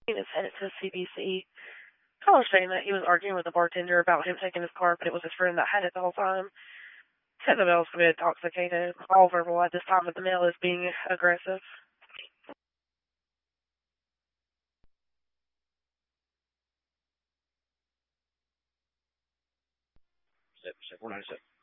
He was headed to CBC. Caller saying that he was arguing with the bartender about him taking his car, but it was his friend that had it the whole time. Said the male's been intoxicated. All verbal at this time, but the male is being aggressive. Step 497.